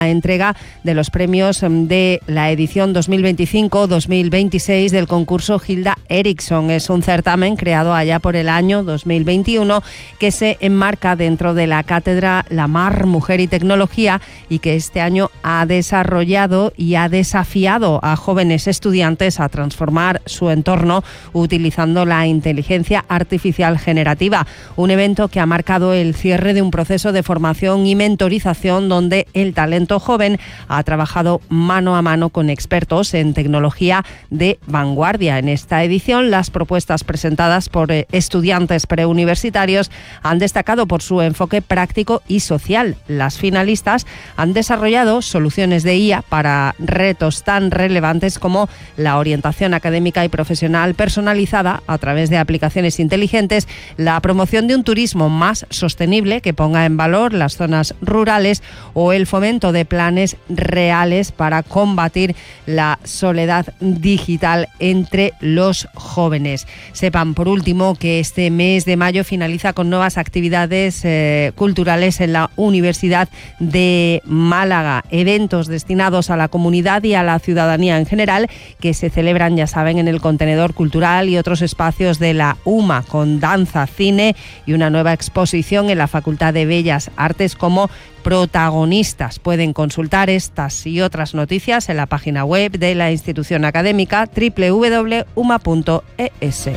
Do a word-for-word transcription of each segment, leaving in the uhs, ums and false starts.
La entrega de los premios de la edición dos mil veinticinco dos mil veintiséis del concurso Hilda Eriksson. Es un certamen creado allá por el año dos mil veintiuno que se enmarca dentro de la cátedra La Mar, Mujer y Tecnología, y que este año ha desarrollado y ha desafiado a jóvenes estudiantes a transformar su entorno utilizando la inteligencia artificial generativa. Un evento que ha marcado el cierre de un proceso de formación y mentorización donde el talento joven ha trabajado mano a mano con expertos en tecnología de vanguardia. En esta edición, las propuestas presentadas por estudiantes preuniversitarios han destacado por su enfoque práctico y social. Las finalistas han desarrollado soluciones de I A para retos tan relevantes como la orientación académica y profesional personalizada a través de aplicaciones inteligentes, la promoción de un turismo más sostenible que ponga en valor las zonas rurales o el fomento de planes reales para combatir la soledad digital entre los jóvenes. Sepan, por último, que este mes de mayo finaliza con nuevas actividades eh, culturales en la Universidad de Málaga, eventos destinados a la comunidad y a la ciudadanía en general que se celebran, ya saben, en el contenedor cultural y otros espacios de la U M A, con danza, cine y una nueva exposición en la Facultad de Bellas Artes como protagonistas. Pueden consultar estas y otras noticias en la página web de la institución académica doble u doble u doble u punto u m a punto e s.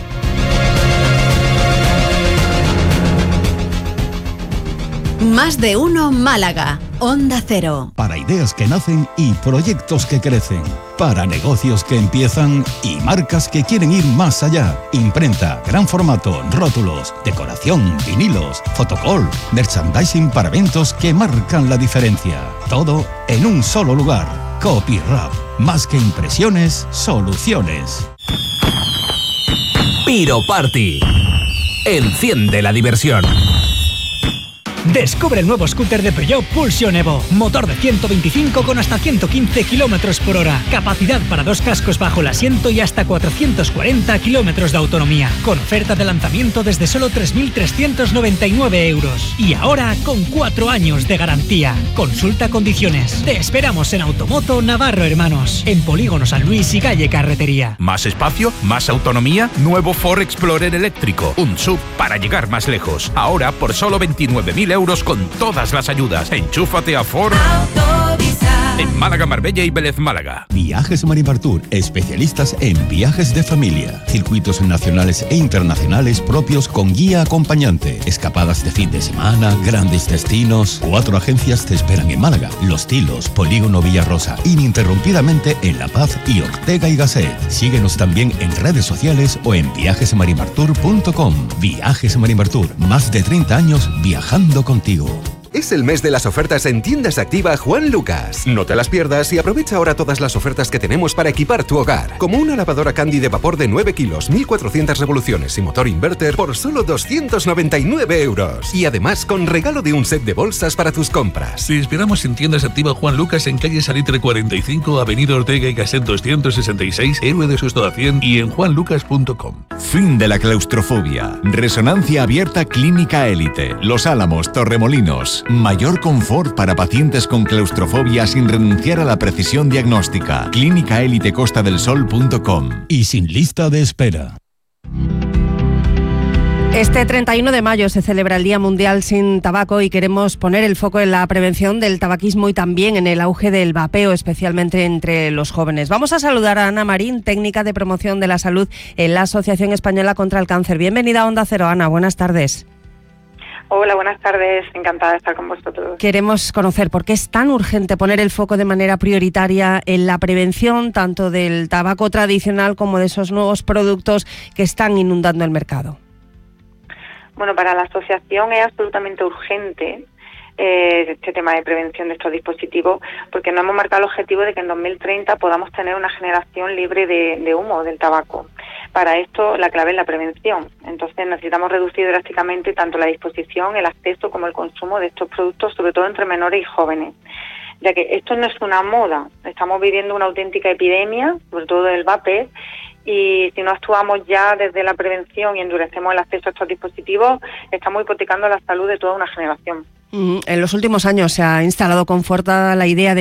Más de uno Málaga, Onda Cero. Para ideas que nacen y proyectos que crecen. Para negocios que empiezan y marcas que quieren ir más allá. Imprenta, gran formato, rótulos, decoración, vinilos, fotocall, merchandising para eventos que marcan la diferencia. Todo en un solo lugar. Copyrap. Más que impresiones, soluciones. Piro Party. Enciende la diversión. Descubre el nuevo scooter de Peugeot Pulsion Evo. Motor de ciento veinticinco con hasta ciento quince kilómetros por hora. Capacidad para dos cascos bajo el asiento y hasta cuatrocientos cuarenta kilómetros de autonomía. Con oferta de lanzamiento desde solo tres mil trescientos noventa y nueve euros. Y ahora con cuatro años de garantía. Consulta condiciones. Te esperamos en Automoto Navarro Hermanos. En Polígono San Luis y Calle Carretería. Más espacio, más autonomía. Nuevo Ford Explorer eléctrico. Un sub para llegar más lejos. Ahora por solo veintinueve mil euros con todas las ayudas. Enchúfate a Ford en Málaga, Marbella y Vélez Málaga. Viajes Marimartur, especialistas en viajes de familia, circuitos nacionales e internacionales propios con guía acompañante, escapadas de fin de semana, grandes destinos. Cuatro agencias te esperan en Málaga: Los Tilos, Polígono Villarrosa, ininterrumpidamente en La Paz y Ortega y Gasset. Síguenos también en redes sociales o en viajes marimartur punto com. Viajes Marimartur, más de treinta años viajando contigo. Es el mes de las ofertas en Tiendas Activa Juan Lucas. No te las pierdas y aprovecha ahora todas las ofertas que tenemos para equipar tu hogar. Como una lavadora Candy de vapor de nueve kilos, mil cuatrocientas revoluciones y motor inverter por solo doscientos noventa y nueve euros. Y además con regalo de un set de bolsas para tus compras. Te esperamos en Tiendas Activa Juan Lucas en calle Salitre cuarenta y cinco, avenida Ortega y Gasset doscientos sesenta y seis, Héroe de Susto a cien y en juan lucas punto com. Fin de la claustrofobia. Resonancia abierta Clínica Élite. Los Álamos, Torremolinos. Mayor confort para pacientes con claustrofobia sin renunciar a la precisión diagnóstica. clínica élite costa del sol punto com. Y sin lista de espera. Este treinta y uno de mayo se celebra el Día Mundial sin Tabaco y queremos poner el foco en la prevención del tabaquismo y también en el auge del vapeo, especialmente entre los jóvenes. Vamos a saludar a Ana Marín, técnica de promoción de la salud en la Asociación Española contra el Cáncer. Bienvenida a Onda Cero, Ana. Buenas tardes. Hola, buenas tardes. Encantada de estar con vosotros. Queremos conocer por qué es tan urgente poner el foco de manera prioritaria en la prevención tanto del tabaco tradicional como de esos nuevos productos que están inundando el mercado. Bueno, para la asociación es absolutamente urgente eh, este tema de prevención de estos dispositivos, porque nos hemos marcado el objetivo de que en dos mil treinta podamos tener una generación libre de, de humo del tabaco. Para esto la clave es la prevención. Entonces necesitamos reducir drásticamente tanto la disposición, el acceso como el consumo de estos productos, sobre todo entre menores y jóvenes, ya que esto no es una moda, estamos viviendo una auténtica epidemia, sobre todo del vape, y si no actuamos ya desde la prevención y endurecemos el acceso a estos dispositivos, estamos hipotecando la salud de toda una generación. En los últimos años se ha instalado con fuerza la idea de